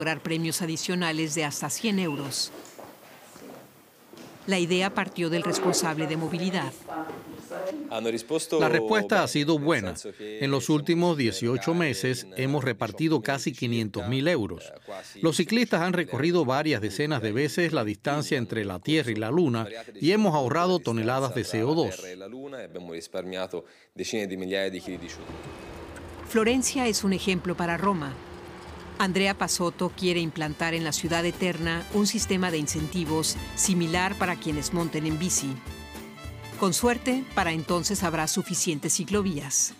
lograr premios adicionales de hasta 100 euros. La idea partió del responsable de movilidad. La respuesta ha sido buena. En los últimos 18 meses hemos repartido casi 500.000 euros. Los ciclistas han recorrido varias decenas de veces la distancia entre la Tierra y la Luna y hemos ahorrado toneladas de CO2. Florencia es un ejemplo para Roma. Andrea Pasotto quiere implantar en la ciudad eterna un sistema de incentivos similar para quienes monten en bici. Con suerte, para entonces habrá suficientes ciclovías.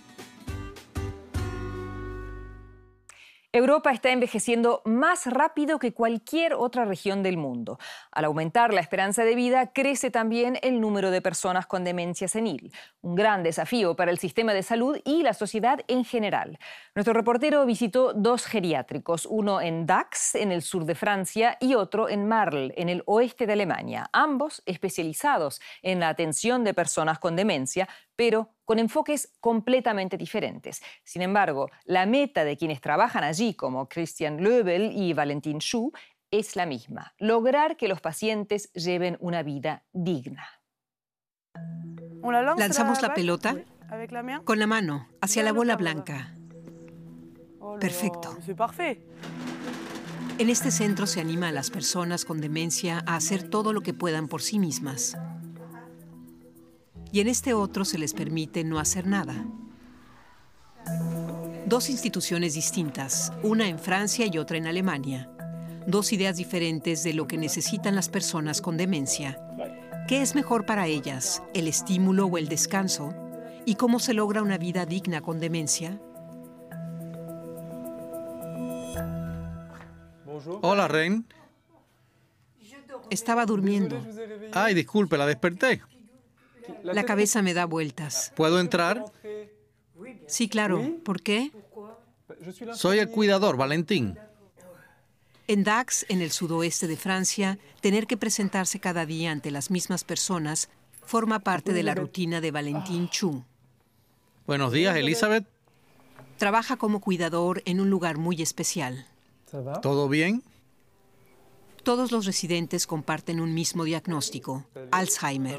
Europa está envejeciendo más rápido que cualquier otra región del mundo. Al aumentar la esperanza de vida, crece también el número de personas con demencia senil. Un gran desafío para el sistema de salud y la sociedad en general. Nuestro reportero visitó 2 geriátricos, uno en Dax, en el sur de Francia, y otro en Marl, en el oeste de Alemania, ambos especializados en la atención de personas con demencia, pero con enfoques completamente diferentes. Sin embargo, la meta de quienes trabajan allí, como Christian Löbel y Valentin Schuh, es la misma: lograr que los pacientes lleven una vida digna. ¿Lanzamos la pelota? Con la mano, hacia la bola blanca. Perfecto. En este centro se anima a las personas con demencia a hacer todo lo que puedan por sí mismas. Y en este otro se les permite no hacer nada. 2 instituciones distintas, una en Francia y otra en Alemania. 2 ideas diferentes de lo que necesitan las personas con demencia. ¿Qué es mejor para ellas, el estímulo o el descanso? ¿Y cómo se logra una vida digna con demencia? Hola, Ren. Estaba durmiendo. Ay, disculpe, la desperté. La cabeza me da vueltas. ¿Puedo entrar? Sí, claro. ¿Por qué? Soy el cuidador, Valentín. En Dax, en el sudoeste de Francia, tener que presentarse cada día ante las mismas personas forma parte de la rutina de Valentin Schuh. Buenos días, Elizabeth. Trabaja como cuidador en un lugar muy especial. ¿Todo bien? Todos los residentes comparten un mismo diagnóstico: Alzheimer.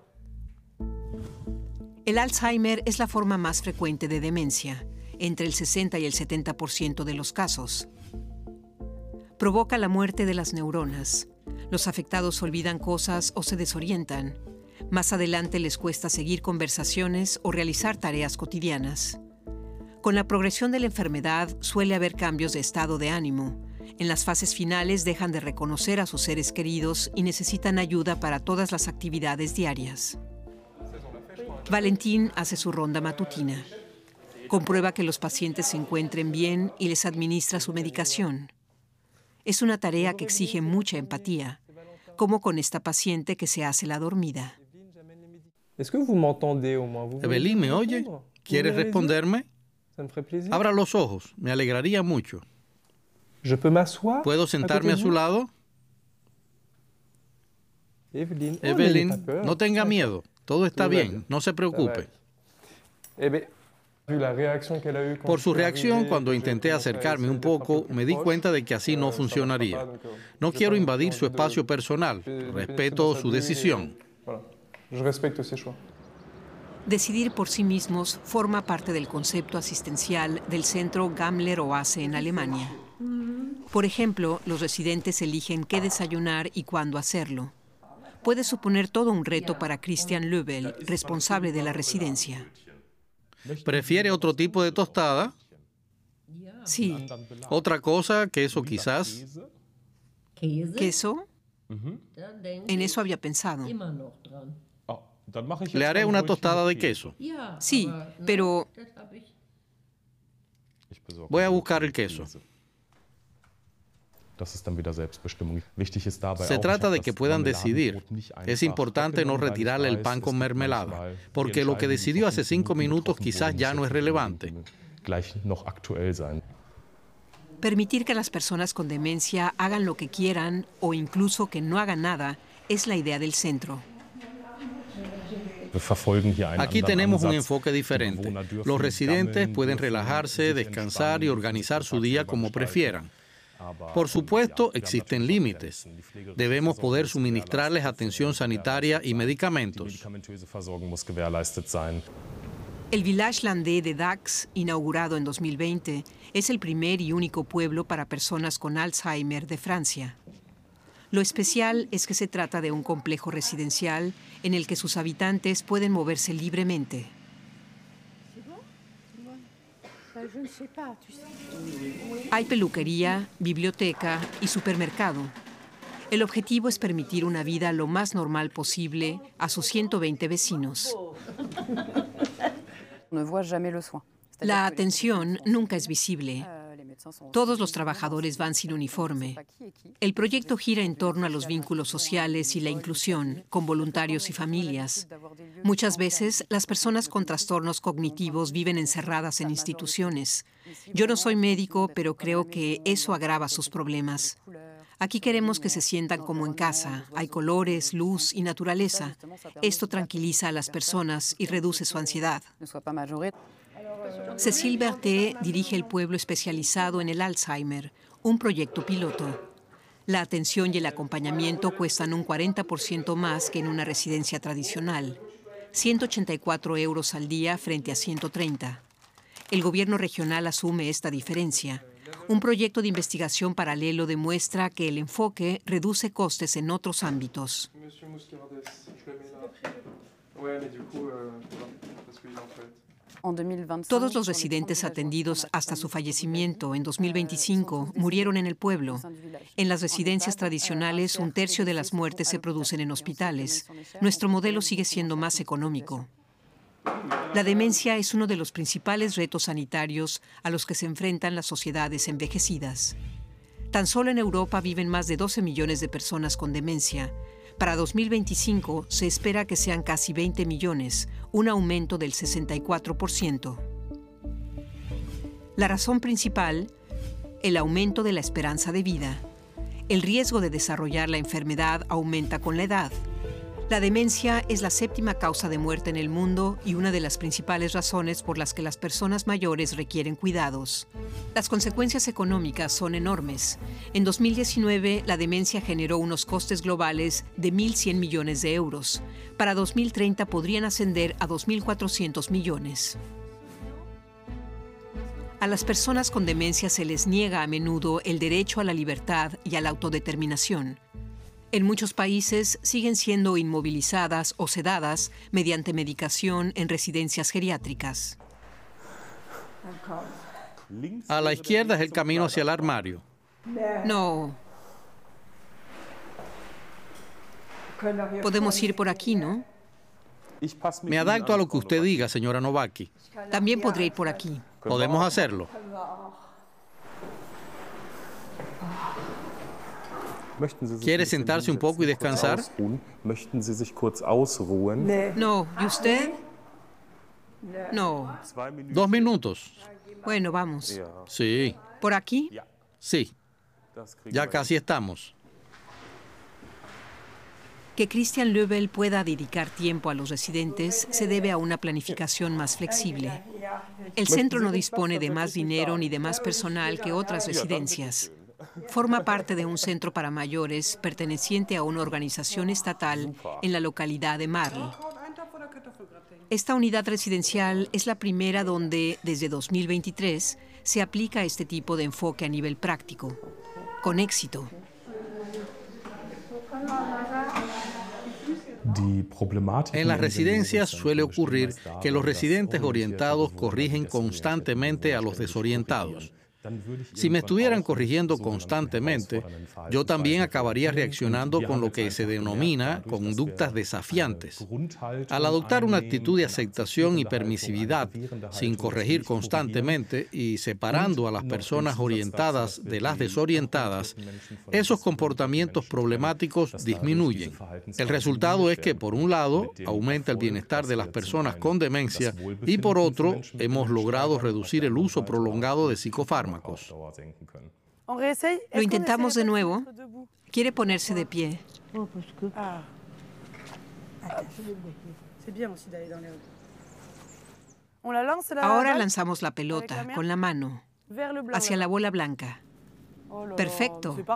El Alzheimer es la forma más frecuente de demencia, entre el 60 y el 70% de los casos. Provoca la muerte de las neuronas. Los afectados olvidan cosas o se desorientan. Más adelante les cuesta seguir conversaciones o realizar tareas cotidianas. Con la progresión de la enfermedad suele haber cambios de estado de ánimo. En las fases finales dejan de reconocer a sus seres queridos y necesitan ayuda para todas las actividades diarias. Valentín hace su ronda matutina. Comprueba que los pacientes se encuentren bien y les administra su medicación. Es una tarea que exige mucha empatía, como con esta paciente que se hace la dormida. Evelyn, ¿me oye? ¿Quieres responderme? Abra los ojos, me alegraría mucho. ¿Puedo sentarme a su lado? Evelyn, no tenga miedo. Todo está bien, no se preocupe. Por su reacción, cuando intenté acercarme un poco, me di cuenta de que así no funcionaría. No quiero invadir su espacio personal. Respeto su decisión. Decidir por sí mismos forma parte del concepto asistencial del centro Gamler Oase en Alemania. Por ejemplo, los residentes eligen qué desayunar y cuándo hacerlo. Puede suponer todo un reto para Christian Löbel, responsable de la residencia. ¿Prefiere otro tipo de tostada? Sí. ¿Otra cosa? ¿Queso quizás? ¿Queso? En eso había pensado. Le haré una tostada de queso. Sí, pero... Voy a buscar el queso. Se trata de que puedan decidir. Es importante no retirarle el pan con mermelada, porque lo que decidió hace 5 minutos quizás ya no es relevante. Permitir que las personas con demencia hagan lo que quieran o incluso que no hagan nada es la idea del centro. Aquí tenemos un enfoque diferente. Los residentes pueden relajarse, descansar y organizar su día como prefieran. Por supuesto, existen límites. Debemos poder suministrarles atención sanitaria y medicamentos. El Village Landais de Dax, inaugurado en 2020, es el primer y único pueblo para personas con Alzheimer de Francia. Lo especial es que se trata de un complejo residencial en el que sus habitantes pueden moverse libremente. Hay peluquería, biblioteca y supermercado. El objetivo es permitir una vida lo más normal posible a sus 120 vecinos. La atención nunca es visible. Todos los trabajadores van sin uniforme. El proyecto gira en torno a los vínculos sociales y la inclusión, con voluntarios y familias. Muchas veces, las personas con trastornos cognitivos viven encerradas en instituciones. Yo no soy médico, pero creo que eso agrava sus problemas. Aquí queremos que se sientan como en casa. Hay colores, luz y naturaleza. Esto tranquiliza a las personas y reduce su ansiedad. Cécile Berthet dirige el pueblo especializado en el Alzheimer, un proyecto piloto. La atención y el acompañamiento cuestan un 40% más que en una residencia tradicional, 184 € al día frente a 130. El gobierno regional asume esta diferencia. Un proyecto de investigación paralelo demuestra que el enfoque reduce costes en otros ámbitos. Todos los residentes atendidos hasta su fallecimiento en 2025 murieron en el pueblo. En las residencias tradicionales, 1/3 de las muertes se producen en hospitales. Nuestro modelo sigue siendo más económico. La demencia es uno de los principales retos sanitarios a los que se enfrentan las sociedades envejecidas. Tan solo en Europa viven más de 12 millones de personas con demencia. Para 2025 se espera que sean casi 20 millones, un aumento del 64%. La razón principal, el aumento de la esperanza de vida. El riesgo de desarrollar la enfermedad aumenta con la edad. La demencia es la 7ª causa de muerte en el mundo y una de las principales razones por las que las personas mayores requieren cuidados. Las consecuencias económicas son enormes. En 2019, la demencia generó unos costes globales de 1.100 millones de euros. Para 2030 podrían ascender a 2.400 millones. A las personas con demencia se les niega a menudo el derecho a la libertad y a la autodeterminación. En muchos países siguen siendo inmovilizadas o sedadas mediante medicación en residencias geriátricas. A la izquierda es el camino hacia el armario. No. Podemos ir por aquí, ¿no? Me adapto a lo que usted diga, señora Novacki. También podré ir por aquí. Podemos hacerlo. ¿Quiere sentarse un poco y descansar? No. ¿Y usted? No. 2 minutos. Bueno, vamos. Sí. ¿Por aquí? Sí. Ya casi estamos. Que Christian Löbel pueda dedicar tiempo a los residentes se debe a una planificación más flexible. El centro no dispone de más dinero ni de más personal que otras residencias. Forma parte de un centro para mayores perteneciente a una organización estatal en la localidad de Marl. Esta unidad residencial es la primera donde, desde 2023, se aplica este tipo de enfoque a nivel práctico, con éxito. En las residencias suele ocurrir que los residentes orientados corrigen constantemente a los desorientados. Si me estuvieran corrigiendo constantemente, yo también acabaría reaccionando con lo que se denomina conductas desafiantes. Al adoptar una actitud de aceptación y permisividad, sin corregir constantemente y separando a las personas orientadas de las desorientadas, esos comportamientos problemáticos disminuyen. El resultado es que, por un lado, aumenta el bienestar de las personas con demencia y, por otro, hemos logrado reducir el uso prolongado de psicofármacos. Lo intentamos de nuevo. Quiere ponerse de pie. Ahora lanzamos la pelota con la mano hacia la bola blanca. Perfecto.